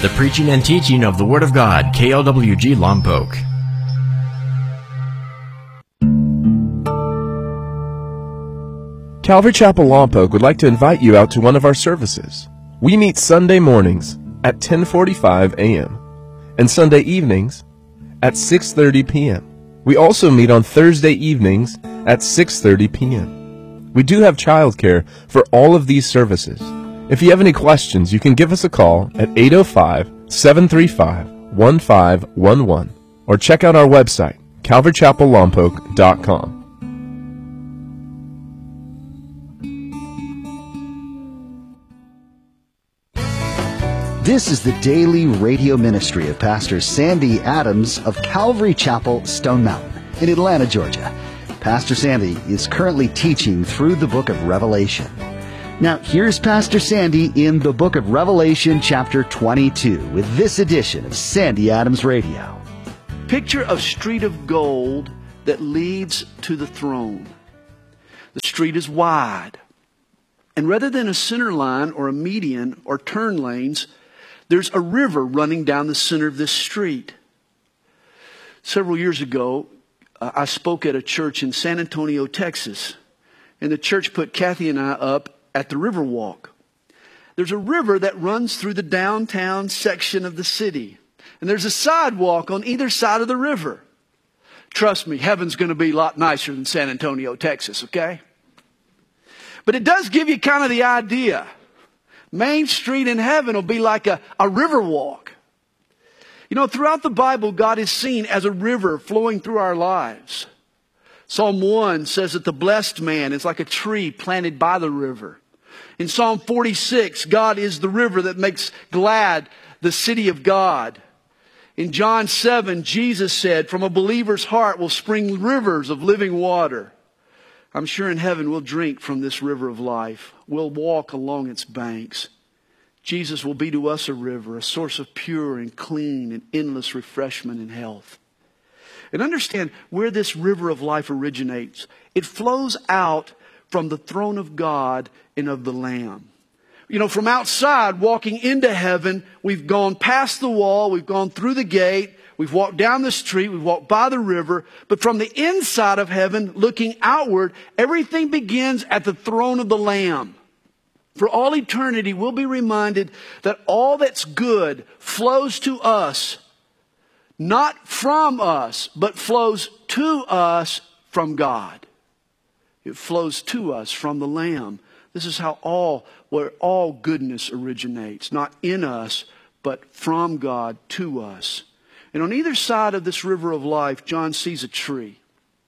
the preaching and teaching of the Word of God, KLWG Lompoc. Calvary Chapel Lompoc would like to invite you out to one of our services. We meet Sunday mornings at 10:45 a.m. and Sunday evenings at 6:30 p.m. We also meet on Thursday evenings at 6:30 p.m. We do have childcare for all of these services. If you have any questions, you can give us a call at 805-735-1511 or check out our website, calvarychapellompoc.com. This is the daily radio ministry of Pastor Sandy Adams of Calvary Chapel, Stone Mountain, in Atlanta, Georgia. Pastor Sandy is currently teaching through the book of Revelation. Now, here's Pastor Sandy in the book of Revelation, chapter 22, with this edition of Sandy Adams Radio. Picture of street of gold that leads to the throne. The street is wide. And rather than a center line or a median or turn lanes, there's a river running down the center of this street. Several years ago, I spoke at a church in San Antonio, Texas. And the church put Kathy and I up at the river walk. There's a river that runs through the downtown section of the city. And there's a sidewalk on either side of the river. Trust me, heaven's going to be a lot nicer than San Antonio, Texas, okay? But it does give you kind of the idea. Main Street in heaven will be like a river walk. You know, throughout the Bible, God is seen as a river flowing through our lives. Psalm 1 says that the blessed man is like a tree planted by the river. In Psalm 46, God is the river that makes glad the city of God. In John 7, Jesus said, from a believer's heart will spring rivers of living water. I'm sure in heaven we'll drink from this river of life. We'll walk along its banks. Jesus will be to us a river, a source of pure and clean and endless refreshment and health. And understand where this river of life originates. It flows out from the throne of God and of the Lamb. You know, from outside, walking into heaven, we've gone past the wall, we've gone through the gate, we've walked down the street, we've walked by the river. But from the inside of heaven, looking outward, everything begins at the throne of the Lamb. For all eternity, we'll be reminded that all that's good flows to us, not from us, but flows to us from God. It flows to us from the Lamb. This is how where all goodness originates. Not in us, but from God to us. And on either side of this river of life, John sees a tree.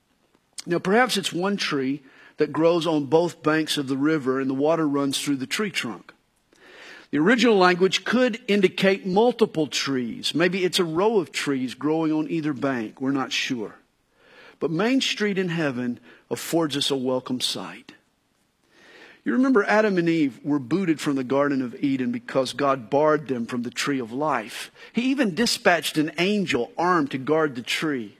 Now perhaps it's one tree that grows on both banks of the river and the water runs through the tree trunk. The original language could indicate multiple trees. Maybe it's a row of trees growing on either bank. We're not sure. But Main Street in heaven affords us a welcome sight. You remember Adam and Eve were booted from the Garden of Eden because God barred them from the tree of life. He even dispatched an angel armed to guard the tree.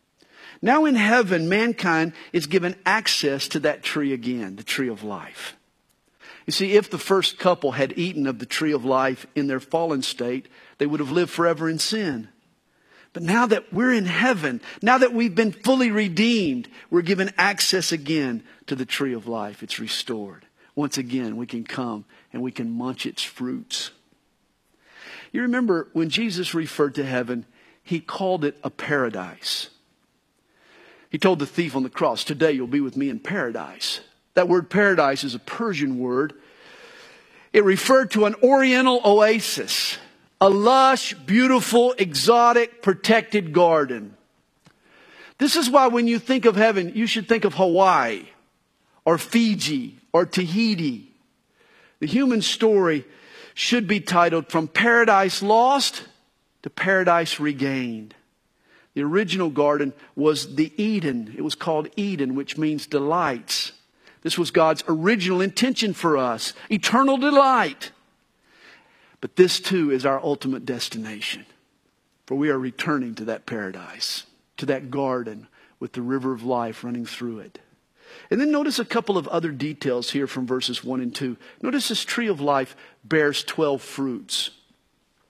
Now in heaven, mankind is given access to that tree again, the tree of life. You see, if the first couple had eaten of the tree of life in their fallen state, they would have lived forever in sin. But now that we're in heaven, now that we've been fully redeemed, we're given access again to the tree of life. It's restored. Once again, we can come and we can munch its fruits. You remember when Jesus referred to heaven, he called it a paradise. He told the thief on the cross, today you'll be with me in paradise. That word paradise is a Persian word. It referred to an oriental oasis, a lush, beautiful, exotic, protected garden. This is why when you think of heaven, you should think of Hawaii or Fiji or Tahiti. The human story should be titled From Paradise Lost to Paradise Regained. The original garden was the Eden. It was called Eden, which means delights. This was God's original intention for us, eternal delight. But this too is our ultimate destination. For we are returning to that paradise, to that garden with the river of life running through it. And then notice a couple of other details here from verses 1 and 2. Notice this tree of life bears 12 fruits.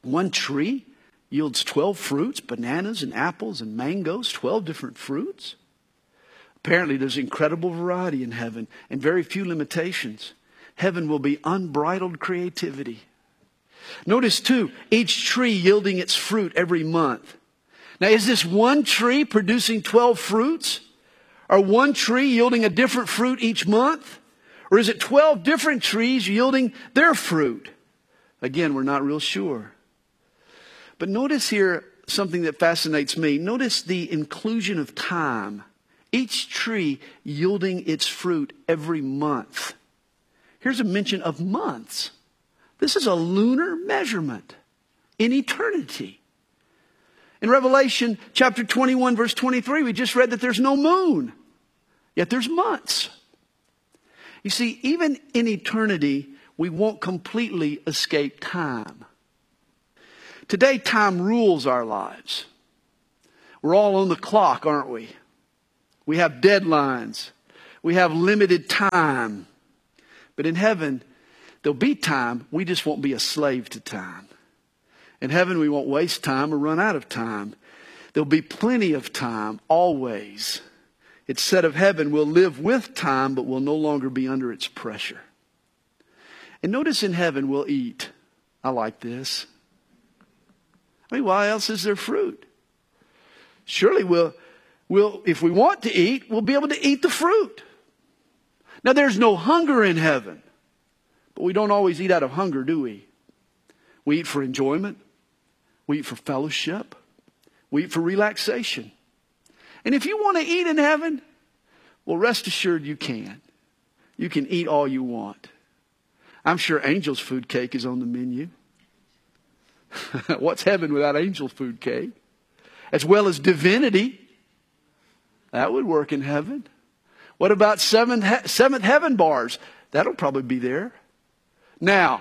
One tree yields 12 fruits, bananas and apples and mangoes, 12 different fruits. Apparently there's incredible variety in heaven and very few limitations. Heaven will be unbridled creativity. Notice too, each tree yielding its fruit every month. Now, is this one tree producing 12 fruits? Or one tree yielding a different fruit each month? Or is it 12 different trees yielding their fruit? Again, we're not real sure. But notice here something that fascinates me. Notice the inclusion of time. Each tree yielding its fruit every month. Here's a mention of months. This is a lunar measurement in eternity. In Revelation chapter 21, verse 23, we just read that there's no moon, yet there's months. You see, even in eternity, we won't completely escape time. Today, time rules our lives. We're all on the clock, aren't we? We have deadlines. We have limited time. But in heaven, there'll be time. We just won't be a slave to time. In heaven, we won't waste time or run out of time. There'll be plenty of time, always. It's said of heaven, we'll live with time, but we'll no longer be under its pressure. And notice in heaven, we'll eat. I like this. I mean, why else is there fruit? Surely we'll, if we want to eat, we'll be able to eat the fruit. Now, there's no hunger in heaven. But we don't always eat out of hunger, do we? We eat for enjoyment. We eat for fellowship. We eat for relaxation. And if you want to eat in heaven, well, rest assured you can. You can eat all you want. I'm sure Angel's food cake is on the menu. What's heaven without Angel's food cake? As well as divinity. That would work in heaven. What about seventh heaven bars? That'll probably be there. Now,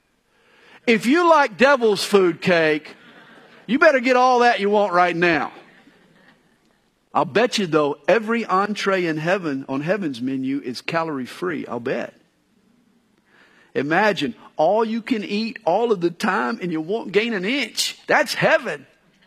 if you like devil's food cake, you better get all that you want right now. I'll bet you, though, every entree in heaven on heaven's menu is calorie free. I'll bet. Imagine all you can eat all of the time and you won't gain an inch. That's heaven.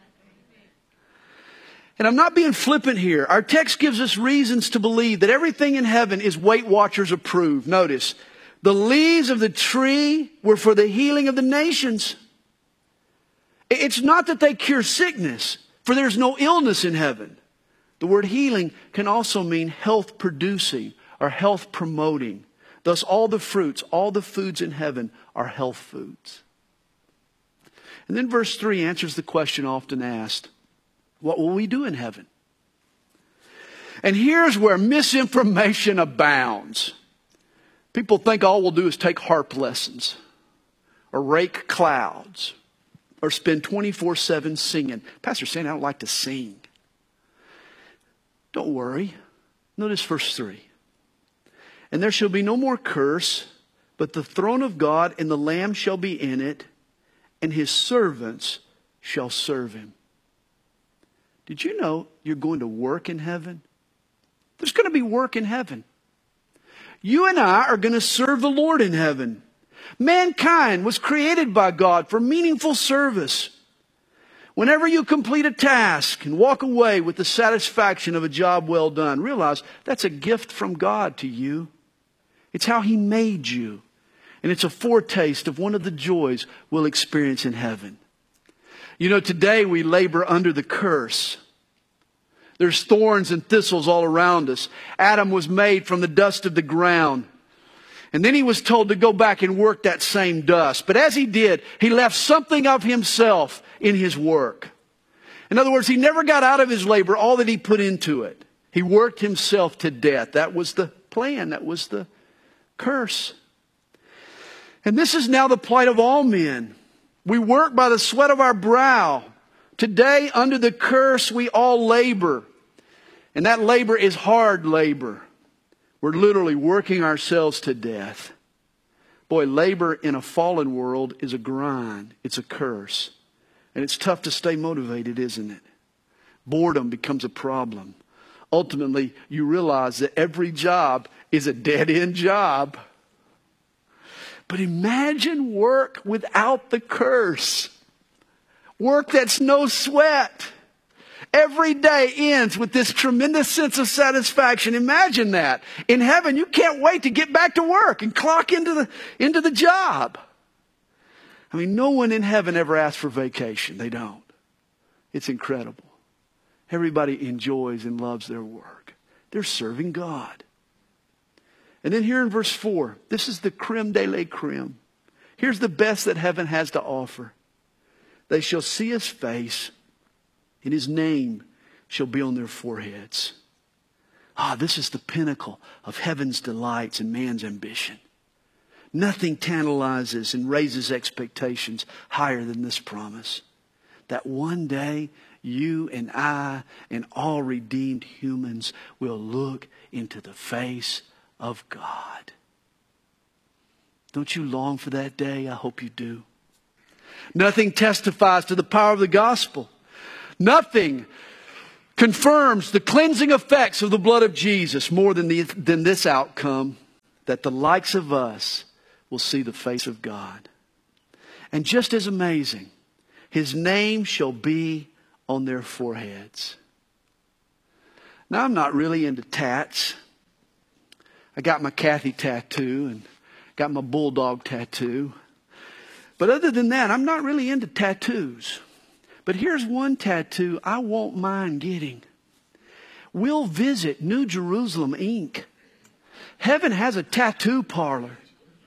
And I'm not being flippant here. Our text gives us reasons to believe that everything in heaven is Weight Watchers approved. Notice, the leaves of the tree were for the healing of the nations. It's not that they cure sickness, for there's no illness in heaven. The word healing can also mean health producing or health promoting. Thus, all the fruits, all the foods in heaven are health foods. And then verse 3 answers the question often asked, what will we do in heaven? And here's where misinformation abounds. People think all we'll do is take harp lessons or rake clouds or spend 24/7 singing. Pastor Sandy, I don't like to sing. Don't worry. Notice verse 3. And there shall be no more curse, but the throne of God and the Lamb shall be in it, and his servants shall serve him. Did you know you're going to work in heaven? There's going to be work in heaven. You and I are going to serve the Lord in heaven. Mankind was created by God for meaningful service. Whenever you complete a task and walk away with the satisfaction of a job well done, realize that's a gift from God to you. It's how he made you. And it's a foretaste of one of the joys we'll experience in heaven. You know, today we labor under the curse. There's thorns and thistles all around us. Adam was made from the dust of the ground. And then he was told to go back and work that same dust. But as he did, he left something of himself in his work. In other words, he never got out of his labor all that he put into it. He worked himself to death. That was the plan. That was the curse. And this is now the plight of all men. We work by the sweat of our brow. Today, under the curse, we all labor. And that labor is hard labor. We're literally working ourselves to death. Boy, labor in a fallen world is a grind. It's a curse. And it's tough to stay motivated, isn't it? Boredom becomes a problem. Ultimately, you realize that every job is a dead-end job. But imagine work without the curse. Work that's no sweat. Every day ends with this tremendous sense of satisfaction. Imagine that. In heaven, you can't wait to get back to work and clock into the job. I mean, no one in heaven ever asks for vacation. They don't. It's incredible. Everybody enjoys and loves their work. They're serving God. And then here in verse 4, this is the creme de la creme. Here's the best that heaven has to offer. They shall see His face, and His name shall be on their foreheads. This is the pinnacle of heaven's delights and man's ambition. Nothing tantalizes and raises expectations higher than this promise. That one day you and I and all redeemed humans will look into the face of God. Don't you long for that day? I hope you do. Nothing testifies to the power of the gospel. Nothing confirms the cleansing effects of the blood of Jesus more than this outcome, that the likes of us will see the face of God. And just as amazing, His name shall be on their foreheads. Now, I'm not really into tats. I got my Kathy tattoo and got my bulldog tattoo. But other than that, I'm not really into tattoos. But here's one tattoo I won't mind getting. We'll visit New Jerusalem, Inc. Heaven has a tattoo parlor.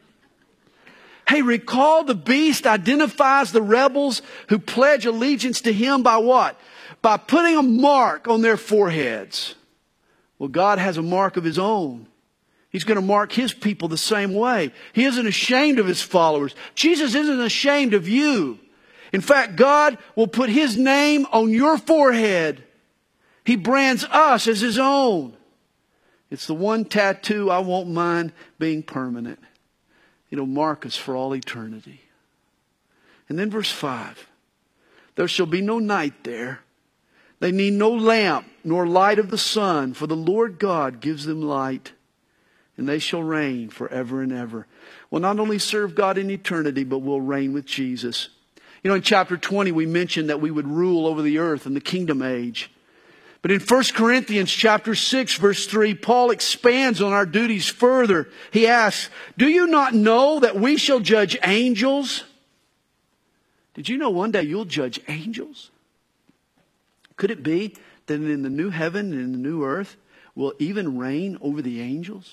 Hey, recall the beast identifies the rebels who pledge allegiance to him by what? By putting a mark on their foreheads. Well, God has a mark of His own. He's going to mark His people the same way. He isn't ashamed of His followers. Jesus isn't ashamed of you. In fact, God will put His name on your forehead. He brands us as His own. It's the one tattoo I won't mind being permanent. It'll mark us for all eternity. And then verse 5. There shall be no night there. They need no lamp nor light of the sun, for the Lord God gives them light. And they shall reign forever and ever. We'll not only serve God in eternity, but we'll reign with Jesus. You know, in chapter 20, we mentioned that we would rule over the earth in the kingdom age. But in 1 Corinthians chapter 6, verse 3, Paul expands on our duties further. He asks, do you not know that we shall judge angels? Did you know one day you'll judge angels? Could it be that in the new heaven and in the new earth, we'll even reign over the angels?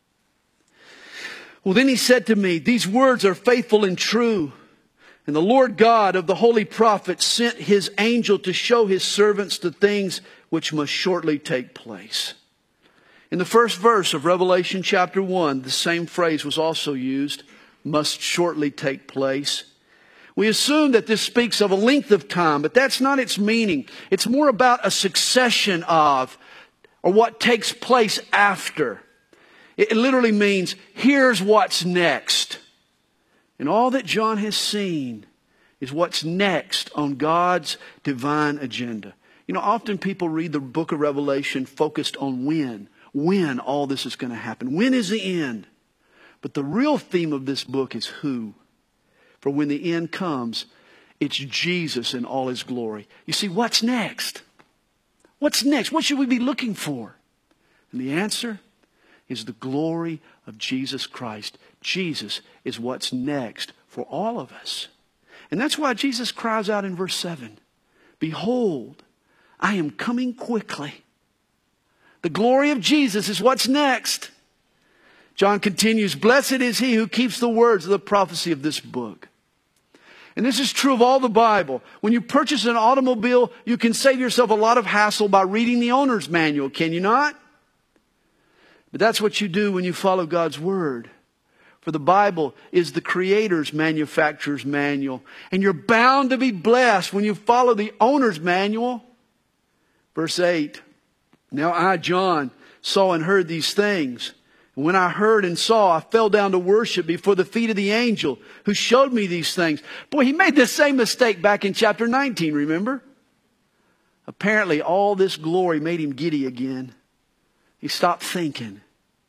Well, then he said to me, these words are faithful and true. And the Lord God of the holy prophets sent His angel to show His servants the things which must shortly take place. In the first verse of Revelation chapter 1, the same phrase was also used, must shortly take place. We assume that this speaks of a length of time, but that's not its meaning. It's more about a succession of, or what takes place after. It literally means, here's what's next. And all that John has seen is what's next on God's divine agenda. You know, often people read the book of Revelation focused on when all this is going to happen. When is the end? But the real theme of this book is who. For when the end comes, it's Jesus in all His glory. You see, what's next? What's next? What should we be looking for? And the answer is the glory of Jesus Christ. Jesus is what's next for all of us. And that's why Jesus cries out in verse 7, behold, I am coming quickly. The glory of Jesus is what's next. John continues, blessed is he who keeps the words of the prophecy of this book. And this is true of all the Bible. When you purchase an automobile, you can save yourself a lot of hassle by reading the owner's manual, can you not? But that's what you do when you follow God's Word. For the Bible is the Creator's manufacturer's manual. And you're bound to be blessed when you follow the owner's manual. Verse 8. Now I, John, saw and heard these things. And when I heard and saw, I fell down to worship before the feet of the angel who showed me these things. Boy, he made the same mistake back in chapter 19, remember? Apparently all this glory made him giddy again. He stopped thinking.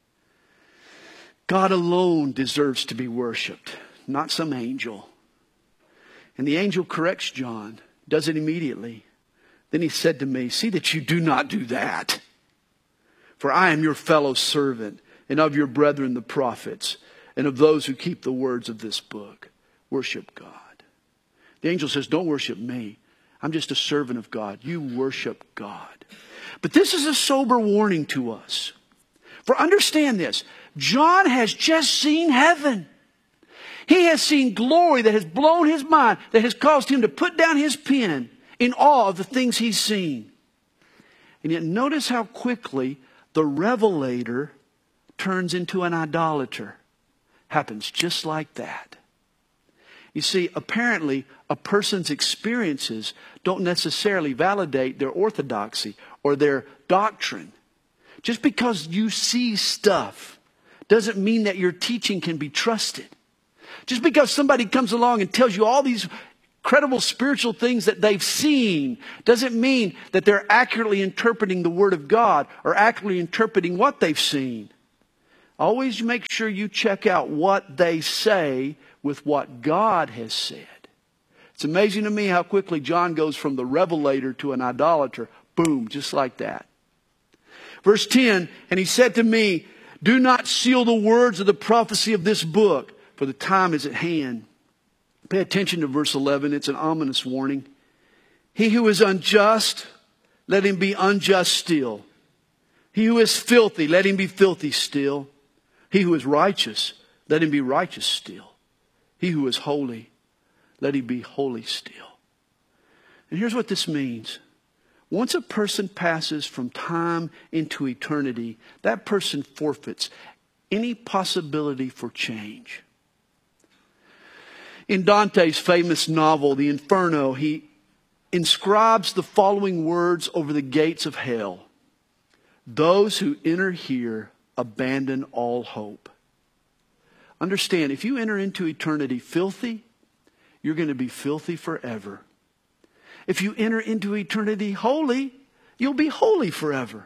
God alone deserves to be worshiped, not some angel. And the angel corrects John. Does it immediately. Then he said to me, see that you do not do that. For I am your fellow servant, and of your brethren the prophets, and of those who keep the words of this book. Worship God. The angel says, don't worship me. I'm just a servant of God. You worship God. But this is a sober warning to us. For understand this, John has just seen heaven. He has seen glory that has blown his mind, that has caused him to put down his pen in awe of the things he's seen. And yet notice how quickly the revelator turns into an idolater. Happens just like that. You see, apparently a person's experiences don't necessarily validate their orthodoxy or their doctrine. Just because you see stuff doesn't mean that your teaching can be trusted. Just because somebody comes along and tells you all these credible spiritual things that they've seen doesn't mean that they're accurately interpreting the Word of God or accurately interpreting what they've seen. Always make sure you check out what they say with what God has said. It's amazing to me how quickly John goes from the revelator to an idolater. Boom, just like that. Verse 10, and he said to me, do not seal the words of the prophecy of this book, for the time is at hand. Pay attention to verse 11. It's an ominous warning. He who is unjust, let him be unjust still. He who is filthy, let him be filthy still. He who is righteous, let him be righteous still. He who is holy, let him be holy still. And here's what this means. Once a person passes from time into eternity, that person forfeits any possibility for change. In Dante's famous novel, The Inferno, he inscribes the following words over the gates of hell. Those who enter here abandon all hope. Understand, if you enter into eternity filthy, you're going to be filthy forever. If you enter into eternity holy, you'll be holy forever.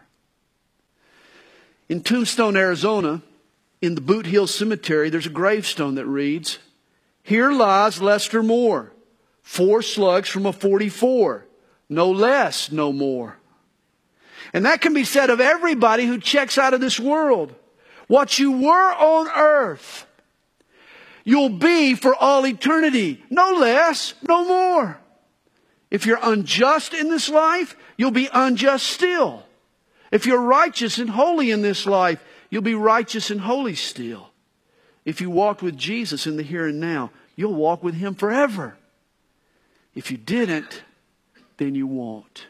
In Tombstone, Arizona, in the Boot Hill Cemetery, there's a gravestone that reads, here lies Lester Moore, 4 slugs from a .44, no less, no more. And that can be said of everybody who checks out of this world. What you were on earth, you'll be for all eternity. No less, no more. If you're unjust in this life, you'll be unjust still. If you're righteous and holy in this life, you'll be righteous and holy still. If you walked with Jesus in the here and now, you'll walk with Him forever. If you didn't, then you won't.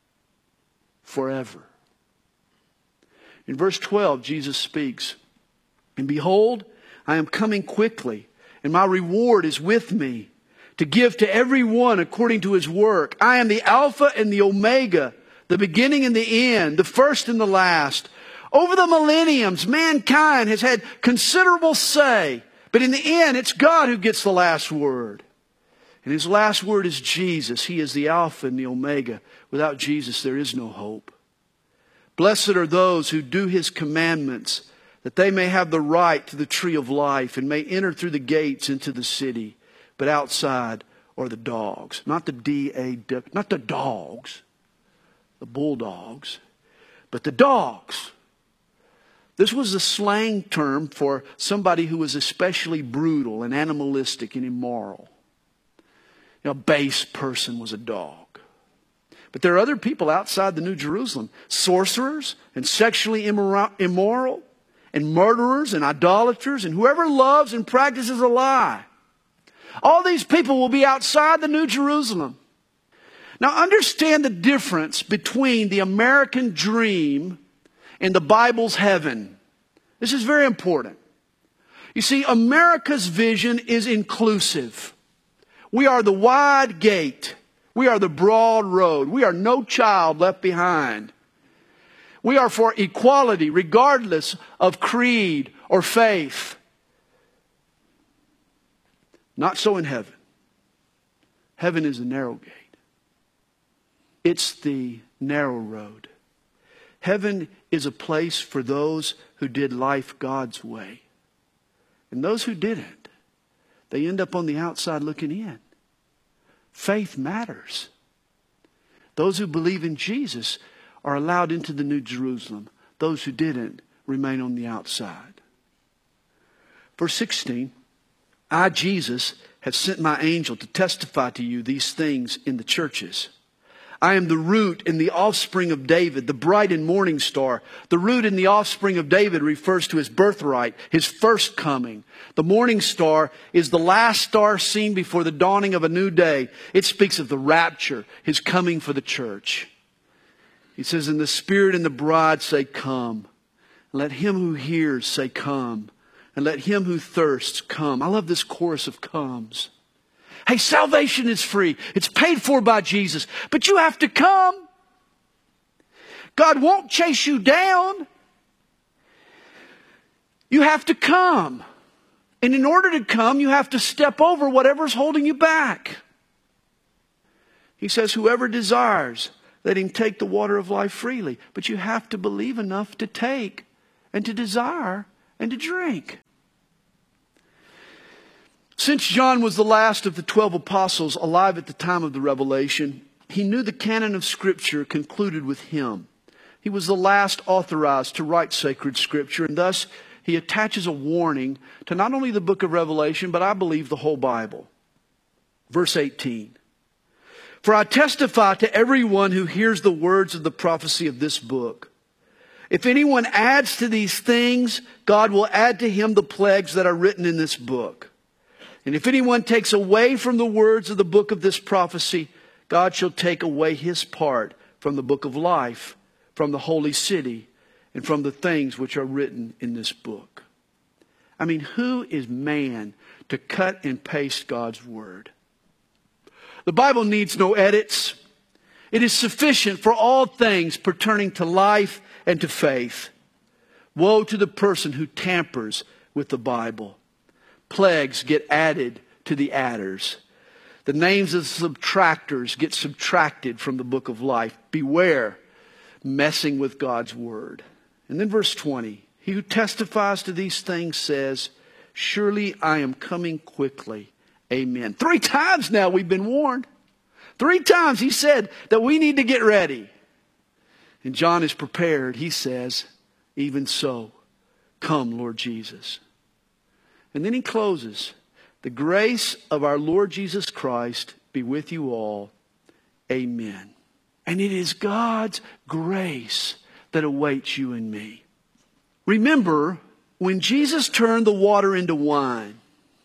Forever. In verse 12, Jesus speaks, and behold, I am coming quickly, and my reward is with me, to give to every one according to his work. I am the Alpha and the Omega, the beginning and the end, the first and the last. Over the millenniums, mankind has had considerable say, but in the end, it's God who gets the last word. And His last word is Jesus. He is the Alpha and the Omega. Without Jesus, there is no hope. Blessed are those who do His commandments, that they may have the right to the tree of life and may enter through the gates into the city. But outside are the dogs. Not the D-A-W, not the dogs, the bulldogs, but the dogs. This was a slang term for somebody who was especially brutal and animalistic and immoral. A base person was a dog. But there are other people outside the New Jerusalem. Sorcerers and sexually immoral and murderers and idolaters and whoever loves and practices a lie. All these people will be outside the New Jerusalem. Now understand the difference between the American dream and the Bible's heaven. This is very important. You see, America's vision is inclusive. We are the wide gate. We are the broad road. We are no child left behind. We are for equality regardless of creed or faith. Not so in heaven. Heaven is the narrow gate. It's the narrow road. Heaven is a place for those who did life God's way. And those who didn't, they end up on the outside looking in. Faith matters. Those who believe in Jesus are allowed into the New Jerusalem. Those who didn't remain on the outside. Verse 16, I, Jesus, have sent my angel to testify to you these things in the churches. I am the root and the offspring of David, the bright and morning star. The root and the offspring of David refers to his birthright, his first coming. The morning star is the last star seen before the dawning of a new day. It speaks of the rapture, his coming for the church. He says, and the Spirit and the bride say, come. And let him who hears say, come. And let him who thirsts come. I love this chorus of comes. Hey, salvation is free. It's paid for by Jesus. But you have to come. God won't chase you down. You have to come. And in order to come, you have to step over whatever's holding you back. He says, whoever desires, let him take the water of life freely. But you have to believe enough to take and to desire and to drink. Since John was the last of the 12 apostles alive at the time of the revelation, he knew the canon of Scripture concluded with him. He was the last authorized to write sacred Scripture, and thus he attaches a warning to not only the book of Revelation, but I believe the whole Bible. Verse 18. For I testify to everyone who hears the words of the prophecy of this book. If anyone adds to these things, God will add to him the plagues that are written in this book. And if anyone takes away from the words of the book of this prophecy, God shall take away his part from the book of life, from the holy city, and from the things which are written in this book. I mean, who is man to cut and paste God's word? The Bible needs no edits. It is sufficient for all things pertaining to life and to faith. Woe to the person who tampers with the Bible. Plagues get added to the adders. The names of subtractors get subtracted from the book of life. Beware messing with God's word. And then verse 20. He who testifies to these things says, surely I am coming quickly. Amen. 3 times now we've been warned. 3 times he said that we need to get ready. And John is prepared. He says, even so, come, Lord Jesus. And then he closes, the grace of our Lord Jesus Christ be with you all. Amen. And it is God's grace that awaits you and me. Remember, when Jesus turned the water into wine,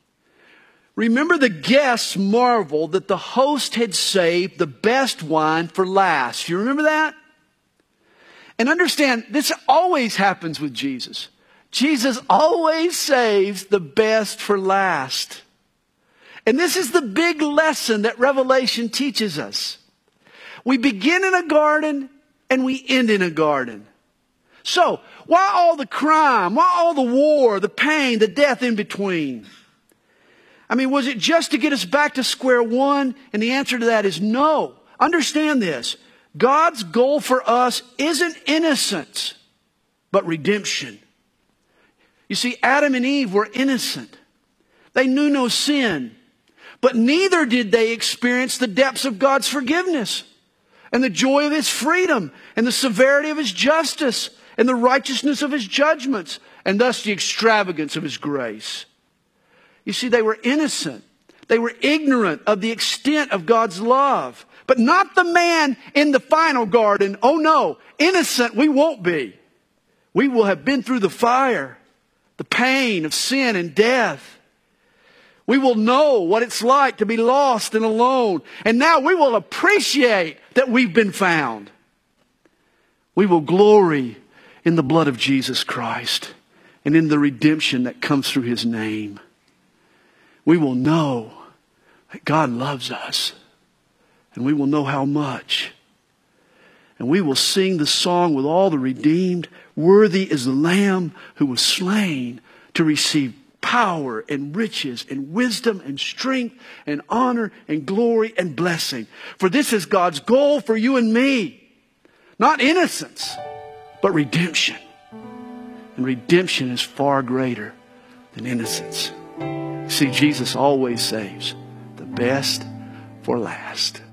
remember the guests marveled that the host had saved the best wine for last. You remember that? And understand, this always happens with Jesus. Jesus always saves the best for last. And this is the big lesson that Revelation teaches us. We begin in a garden and we end in a garden. So, why all the crime? Why all the war, the pain, the death in between? I mean, was it just to get us back to square one? And the answer to that is no. Understand this. God's goal for us isn't innocence, but redemption. You see, Adam and Eve were innocent. They knew no sin. But neither did they experience the depths of God's forgiveness and the joy of His freedom and the severity of His justice and the righteousness of His judgments and thus the extravagance of His grace. You see, they were innocent. They were ignorant of the extent of God's love. But not the man in the final garden. Oh no, innocent we won't be. We will have been through the fire, the pain of sin and death. We will know what it's like to be lost and alone. And now we will appreciate that we've been found. We will glory in the blood of Jesus Christ and in the redemption that comes through His name. We will know that God loves us. And we will know how much. And we will sing the song with all the redeemed. Worthy is the Lamb who was slain to receive power and riches and wisdom and strength and honor and glory and blessing. For this is God's goal for you and me. Not innocence, but redemption. And redemption is far greater than innocence. See, Jesus always saves the best for last.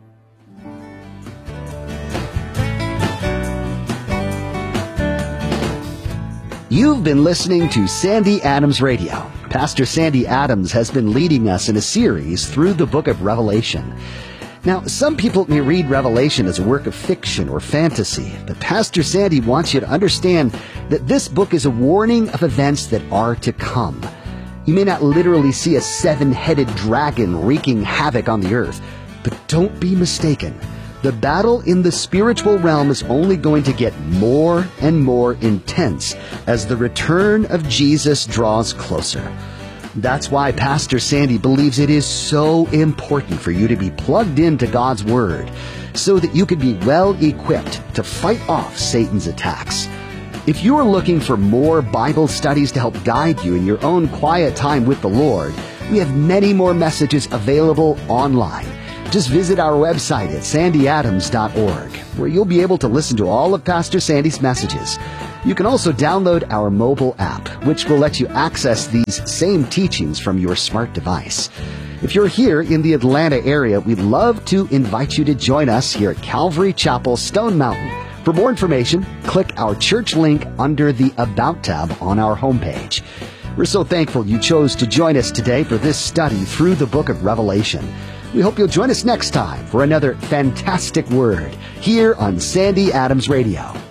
You've been listening to Sandy Adams Radio. Pastor Sandy Adams has been leading us in a series through the book of Revelation. Now, some people may read Revelation as a work of fiction or fantasy, but Pastor Sandy wants you to understand that this book is a warning of events that are to come. You may not literally see a seven-headed dragon wreaking havoc on the earth, but don't be mistaken. The battle in the spiritual realm is only going to get more and more intense as the return of Jesus draws closer. That's why Pastor Sandy believes it is so important for you to be plugged into God's Word so that you can be well equipped to fight off Satan's attacks. If you are looking for more Bible studies to help guide you in your own quiet time with the Lord, we have many more messages available online. Just visit our website at sandyadams.org, where you'll be able to listen to all of Pastor Sandy's messages. You can also download our mobile app, which will let you access these same teachings from your smart device. If you're here in the Atlanta area, we'd love to invite you to join us here at Calvary Chapel, Stone Mountain. For more information, click our church link under the About tab on our homepage. We're so thankful you chose to join us today for this study through the book of Revelation. We hope you'll join us next time for another fantastic word here on Sandy Adams Radio.